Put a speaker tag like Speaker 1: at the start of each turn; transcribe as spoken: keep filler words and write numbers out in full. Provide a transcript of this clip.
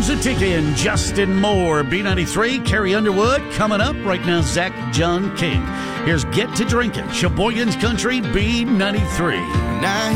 Speaker 1: Zatika and Justin Moore. B ninety-three, Carrie Underwood coming up. Right now, Zach John King. Here's Get to Drinking, Sheboygan's Country, B ninety-three.
Speaker 2: Now